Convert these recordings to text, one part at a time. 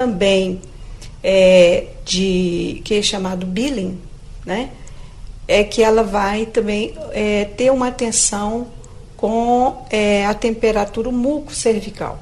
também que é chamado Billing, né? É que ela vai também ter uma atenção com a temperatura mucocervical.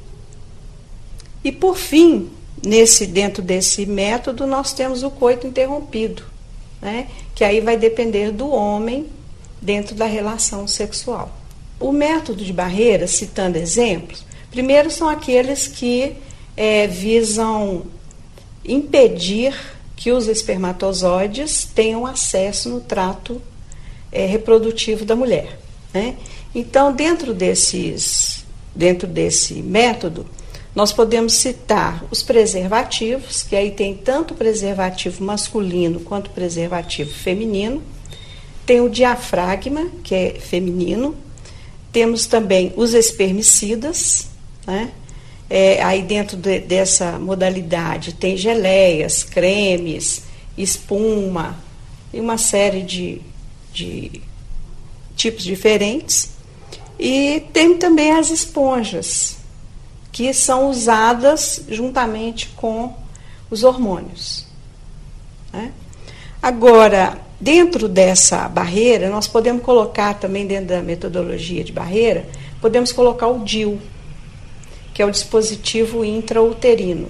E por fim, dentro desse método, nós temos o coito interrompido, né? Que aí vai depender do homem dentro da relação sexual. O método de barreira, citando exemplos, primeiro são aqueles que visam impedir que os espermatozoides tenham acesso no trato reprodutivo da mulher, né? Então, dentro desse método, nós podemos citar os preservativos, que aí tem tanto o preservativo masculino quanto o preservativo feminino. Tem o diafragma, que é feminino. Temos também os espermicidas, né? Aí dentro dessa modalidade tem geleias, cremes, espuma e uma série de tipos diferentes. E tem também as esponjas, que são usadas juntamente com os hormônios, né? Agora, dentro dessa barreira, nós podemos colocar também, dentro da metodologia de barreira, podemos colocar o DIU, que é o dispositivo intrauterino,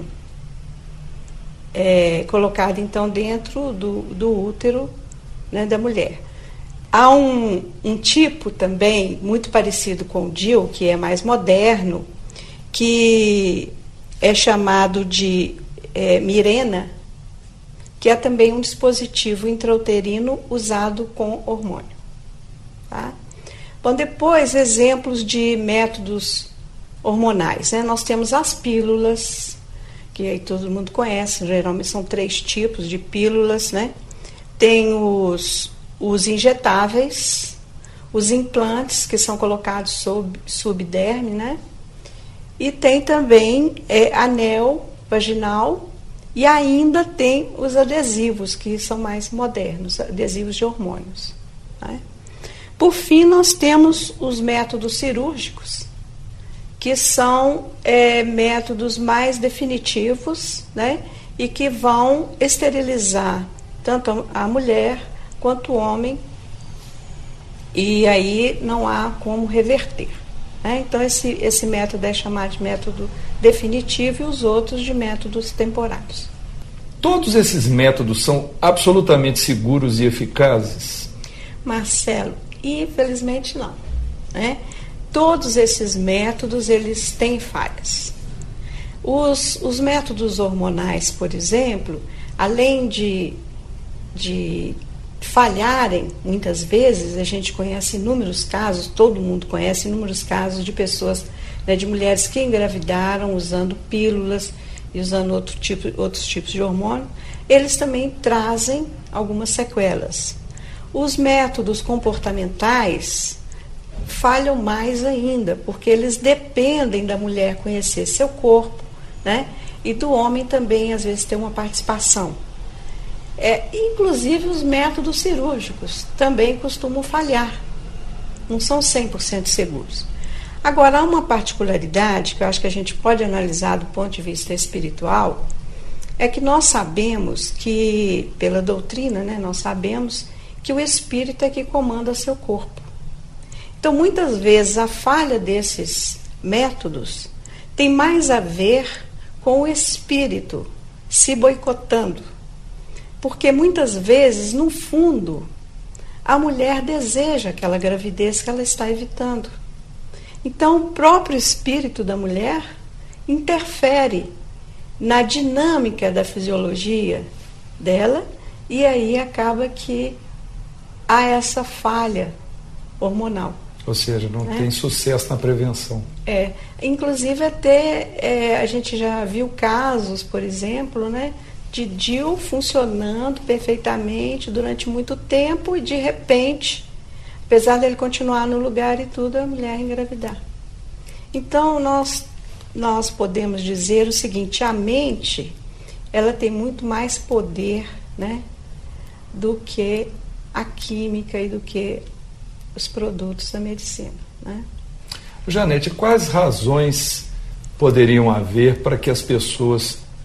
colocado então dentro do útero, né, da mulher. Há um tipo também muito parecido com o DIU, que é mais moderno, que é chamado de Mirena, que é também um dispositivo intrauterino usado com hormônio. Tá? Bom, depois, exemplos de métodos hormonais, né? Nós temos as pílulas, que aí todo mundo conhece, geralmente são 3 tipos de pílulas, né? Tem os injetáveis, os implantes, que são colocados subderme, né? E tem também anel vaginal, e ainda tem os adesivos, que são mais modernos, adesivos de hormônios, né? Por fim, nós temos os métodos cirúrgicos, que são métodos mais definitivos, né? E que vão esterilizar tanto a mulher quanto o homem, e aí não há como reverter. Então, esse método é chamado de método definitivo e os outros de métodos temporários. Todos esses métodos são absolutamente seguros e eficazes? Marcelo, infelizmente não, né? Todos esses métodos, eles têm falhas. Os métodos hormonais, por exemplo, além de falharem, muitas vezes, a gente conhece inúmeros casos, todo mundo conhece inúmeros casos de pessoas, né, de mulheres que engravidaram usando pílulas e usando outros tipos de hormônio, eles também trazem algumas sequelas. Os métodos comportamentais falham mais ainda, porque eles dependem da mulher conhecer seu corpo, né, e do homem também, às vezes, ter uma participação. Inclusive os métodos cirúrgicos também costumam falhar, não são 100% seguros. Agora, há uma particularidade que eu acho que a gente pode analisar do ponto de vista espiritual, é que nós sabemos que, pela doutrina, né, nós sabemos que o espírito é que comanda seu corpo. Então, muitas vezes, a falha desses métodos tem mais a ver com o espírito se boicotando. Porque muitas vezes, no fundo, a mulher deseja aquela gravidez que ela está evitando. Então, o próprio espírito da mulher interfere na dinâmica da fisiologia dela, e aí acaba que há essa falha hormonal. Ou seja, não tem sucesso na prevenção. Inclusive até a gente já viu casos, por exemplo, né, de DIU funcionando perfeitamente durante muito tempo e, de repente, apesar dele continuar no lugar e tudo, a mulher engravidar. Então, nós podemos dizer o seguinte: a mente, ela tem muito mais poder, né, do que a química e do que os produtos da medicina, né? Janete, quais razões poderiam haver para que as pessoas